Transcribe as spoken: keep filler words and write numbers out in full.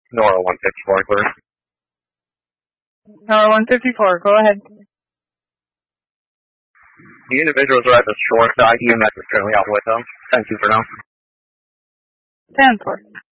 Nora one fifty-four, clear. Nora one fifty-four, go ahead. The individuals are at the shore side. E M S is currently out with them. ten two for now. ten four.